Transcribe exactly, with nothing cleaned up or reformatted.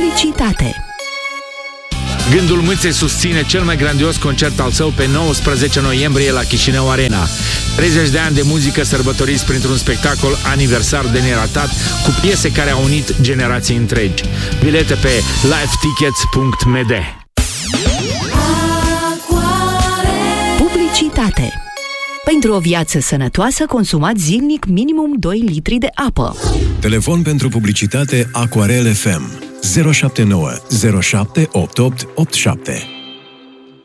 Publicitate. Gândul Mâței susține cel mai grandios concert al său pe nouăsprezece noiembrie la Chișinău Arena. treizeci de ani de muzică sărbătoriți printr-un spectacol aniversar de neratat cu piese care au unit generații întregi. Bilete pe live tickets punct m d. Publicitate. Pentru o viață sănătoasă, consumați zilnic minimum doi litri de apă. Telefon pentru publicitate Aquarel F M zero șapte nouă zero șapte opt opt opt șapte.